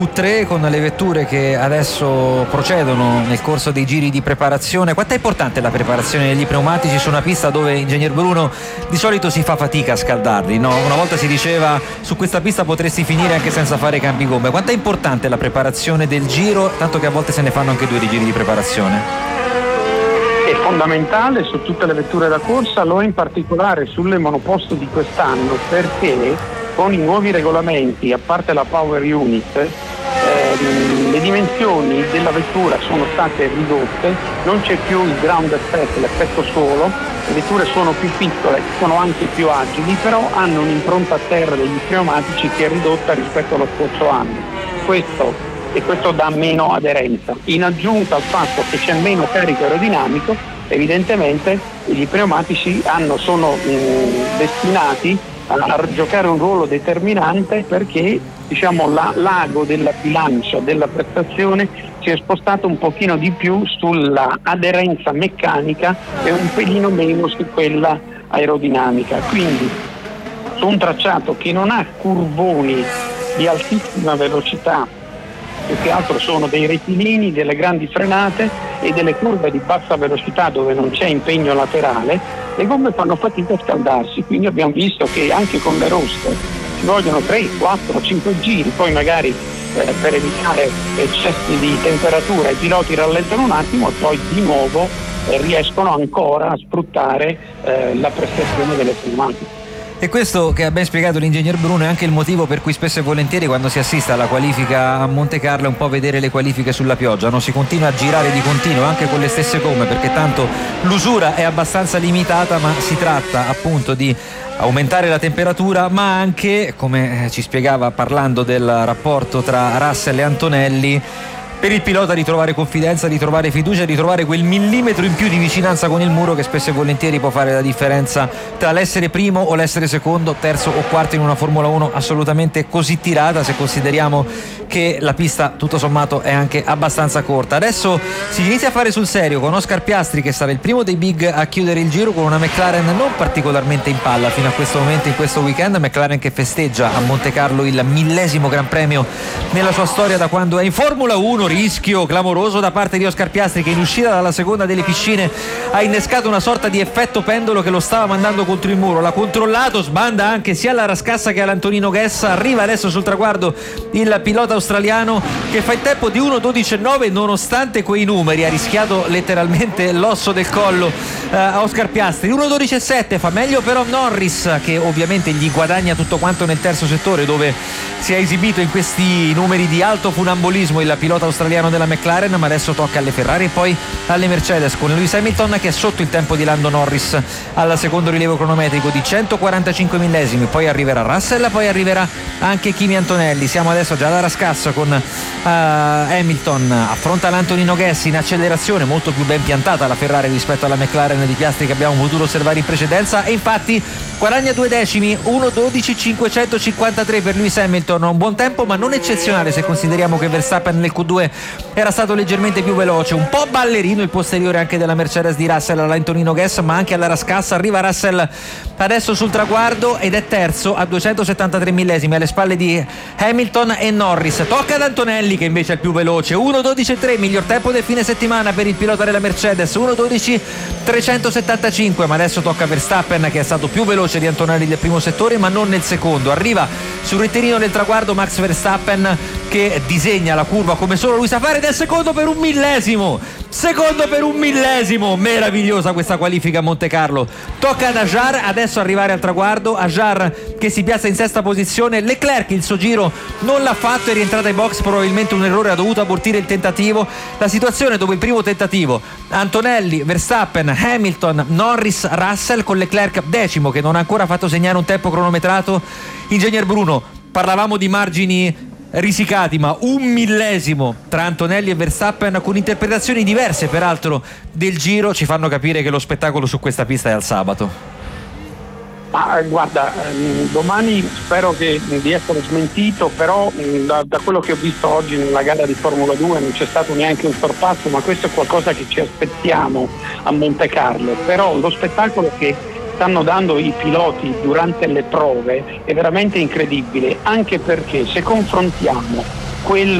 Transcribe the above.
Q3 con le vetture che adesso procedono nel corso dei giri di preparazione. Quanto è importante la preparazione degli pneumatici su una pista dove, Ingegner Bruno, di solito si fa fatica a scaldarli, no? Una volta si diceva su questa pista potresti finire anche senza fare cambi gomme. Quanto è importante la preparazione del giro, tanto che a volte se ne fanno anche 2 di giri di preparazione? È fondamentale su tutte le vetture da corsa, lo è in particolare sulle monoposto di quest'anno, perché con i nuovi regolamenti, a parte la Power Unit, le dimensioni della vettura sono state ridotte, non c'è più il ground effect, l'effetto suolo, le vetture sono più piccole, sono anche più agili, però hanno un'impronta a terra degli pneumatici che è ridotta rispetto allo scorso anno. Questo dà meno aderenza. In aggiunta al fatto che c'è meno carico aerodinamico, evidentemente gli pneumatici sono destinati a giocare un ruolo determinante, perché l'ago della bilancia della prestazione si è spostato un pochino di più sulla aderenza meccanica e un pelino meno su quella aerodinamica. Quindi su un tracciato che non ha curvoni di altissima velocità, più che altro sono dei rettilini, delle grandi frenate e delle curve di bassa velocità dove non c'è impegno laterale, le gomme fanno fatica a scaldarsi, quindi abbiamo visto che anche con le rosse ci vogliono 3, 4, 5 giri, poi magari per evitare eccessi di temperatura i piloti rallentano un attimo e poi di nuovo riescono ancora a sfruttare la prestazione delle pneumatiche. E questo, che ha ben spiegato l'ingegner Bruno, è anche il motivo per cui spesso e volentieri quando si assiste alla qualifica a Monte Carlo è un po' vedere le qualifiche sulla pioggia, no? Si continua a girare di continuo anche con le stesse gomme, perché tanto l'usura è abbastanza limitata, ma si tratta appunto di aumentare la temperatura, ma anche, come ci spiegava parlando del rapporto tra Russell e Antonelli, per il pilota di trovare confidenza, di trovare fiducia, di trovare quel millimetro in più di vicinanza con il muro che spesso e volentieri può fare la differenza tra l'essere primo o l'essere secondo, terzo o quarto in una Formula 1 assolutamente così tirata, se consideriamo che la pista tutto sommato è anche abbastanza corta. Adesso si inizia a fare sul serio con Oscar Piastri, che sarà il primo dei big a chiudere il giro con una McLaren non particolarmente in palla fino a questo momento in questo weekend. McLaren che festeggia a Monte Carlo il 1000° Gran Premio nella sua storia da quando è in Formula 1. Rischio clamoroso da parte di Oscar Piastri, che in uscita dalla seconda delle piscine ha innescato una sorta di effetto pendolo che lo stava mandando contro il muro, l'ha controllato, sbanda anche sia alla Rascassa che all'Antonino Guess. Arriva adesso sul traguardo il pilota australiano che fa il tempo di 1:12.9 nonostante quei numeri, ha rischiato letteralmente l'osso del collo a Oscar Piastri. 1:12.7 fa meglio però Norris, che ovviamente gli guadagna tutto quanto nel terzo settore, dove si è esibito in questi numeri di alto funambolismo il pilota australiano della McLaren, ma adesso tocca alle Ferrari e poi alle Mercedes, con Lewis Hamilton che è sotto il tempo di Lando Norris al secondo rilievo cronometrico di 145 millesimi, poi arriverà Russell, poi arriverà anche Kimi Antonelli. Siamo adesso già alla Rascassa con Hamilton, affronta l'Antonino Guess in accelerazione, molto più ben piantata la Ferrari rispetto alla McLaren di Piastri che abbiamo potuto osservare in precedenza, e infatti guadagna 2 decimi, 1:12.553 per Lewis Hamilton, un buon tempo ma non eccezionale se consideriamo che Verstappen nel Q2 era stato leggermente più veloce. Un po' ballerino il posteriore anche della Mercedes di Russell all'Antonino Guess, ma anche alla Rascassa. Arriva Russell adesso sul traguardo ed è terzo a 273 millesimi alle spalle di Hamilton e Norris. Tocca ad Antonelli che invece è il più veloce, 1:12.3, miglior tempo del fine settimana per il pilota della Mercedes, 1:12.375, ma adesso tocca a Verstappen che è stato più veloce di Antonelli del primo settore ma non nel secondo. Arriva sul rettilineo del traguardo Max Verstappen che disegna la curva come solo lui sa fare, ed è secondo per 1 millesimo. Meravigliosa questa qualifica a Monte Carlo. Tocca ad Ajar adesso arrivare al traguardo, Ajar che si piazza in sesta posizione. Leclerc il suo giro non l'ha fatto, è rientrata ai box, probabilmente un errore, ha dovuto abortire il tentativo. La situazione dove il primo tentativo Antonelli, Verstappen, Hamilton, Norris, Russell, con Leclerc decimo che non ha ancora fatto segnare un tempo cronometrato. Ingegner Bruno, parlavamo di margini risicati, ma 1 millesimo tra Antonelli e Verstappen, con interpretazioni diverse peraltro del giro, ci fanno capire che lo spettacolo su questa pista è al sabato. Guarda, domani spero di essere smentito, però da quello che ho visto oggi nella gara di Formula 2 non c'è stato neanche un sorpasso, ma questo è qualcosa che ci aspettiamo a Monte Carlo. Però lo spettacolo che stanno dando i piloti durante le prove è veramente incredibile, anche perché se confrontiamo quel